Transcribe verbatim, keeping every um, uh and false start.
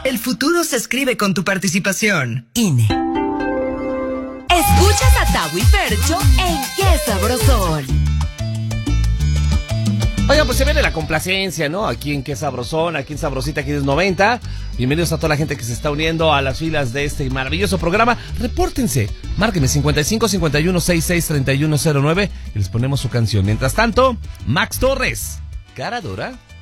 El futuro se escribe con tu participación. I N E. Escuchas a Tavo y Fercho en Qué Sabrosón. Oigan, pues se viene la complacencia, ¿no? Aquí en Qué Sabrosón, aquí en Sabrosita, aquí en noventa. Bienvenidos a toda la gente que se está uniendo a las filas de este maravilloso programa. Repórtense, márquenme cincuenta y cinco, cincuenta y uno, sesenta y seis, treinta y uno cero nueve y les ponemos su canción. Mientras tanto, Max Torres, Cara Dura.